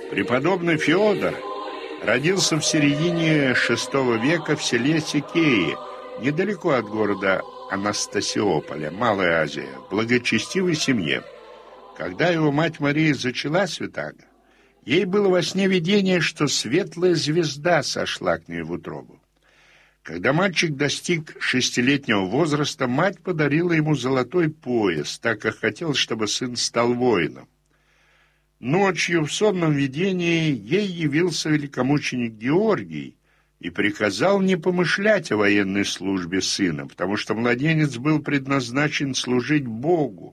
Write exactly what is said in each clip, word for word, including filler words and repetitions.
Преподобный Феодор родился в середине шестого века в селе Сикеи, недалеко от города Анастасиополя, Малая Азия, в благочестивой семье. Когда его мать Мария зачала святаго, ей было во сне видение, что светлая звезда сошла к ней в утробу. Когда мальчик достиг шестилетнего возраста, мать подарила ему золотой пояс, так как хотела, чтобы сын стал воином. Ночью в сонном видении ей явился великомученик Георгий и приказал не помышлять о военной службе сына, потому что младенец был предназначен служить Богу.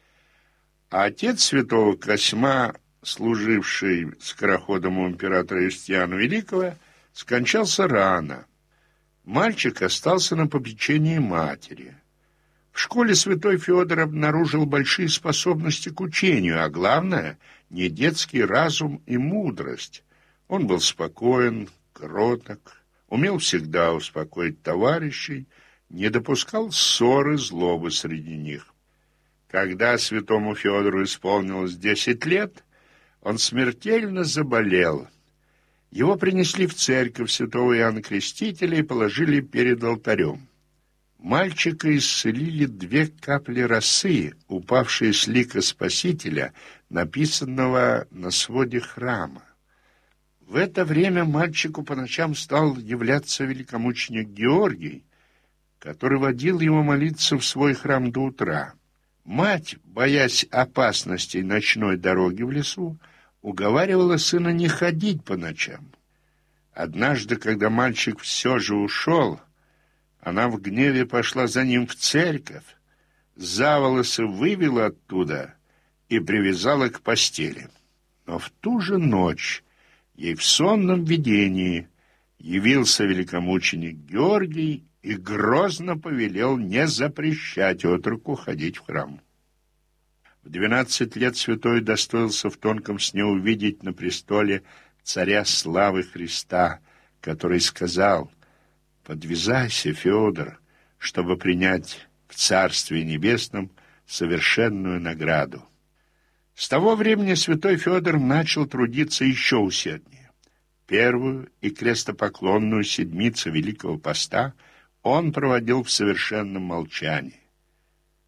А отец святого Косьма, служивший скороходом у императора Юстиана Великого, скончался рано. Мальчик остался на попечении матери. В школе святой Феодор обнаружил большие способности к учению, а главное — не детский разум и мудрость. Он был спокоен, кроток, умел всегда успокоить товарищей, не допускал ссоры, злобы среди них. Когда святому Феодору исполнилось десять лет, он смертельно заболел. Его принесли в церковь святого Иоанна Крестителя и положили перед алтарем. Мальчика исцелили две капли росы, упавшие с лика Спасителя, написанного на своде храма. В это время мальчику по ночам стал являться великомученик Георгий, который водил его молиться в свой храм до утра. Мать, боясь опасностей ночной дороги в лесу, уговаривала сына не ходить по ночам. Однажды, когда мальчик все же ушел, она в гневе пошла за ним в церковь, за волосы вывела оттуда и привязала к постели. Но в ту же ночь ей в сонном видении явился великомученик Георгий и грозно повелел не запрещать отроку ходить в храм. В двенадцать лет святой достоился в тонком сне увидеть на престоле царя славы Христа, который сказал: «Подвязайся, Феодор, чтобы принять в Царстве Небесном совершенную награду». С того времени святой Феодор начал трудиться еще усерднее. Первую и крестопоклонную седмицу Великого Поста он проводил в совершенном молчании.